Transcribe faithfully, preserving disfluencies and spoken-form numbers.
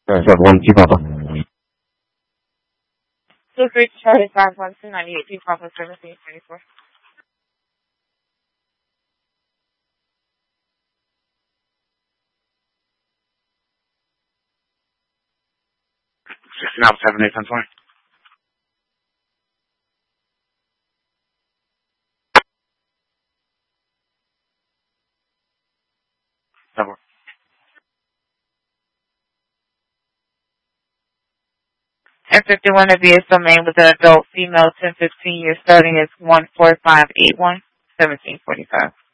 Alright, so one, two, Papa. Feel free to Charlie five one two ninety-eight P Papa seventeen twenty-four. Sixteen out seven eight ten twenty. Double. F fifty-one to be a domain with an adult female ten fifteen years starting is one four five eight one seventeen forty-five.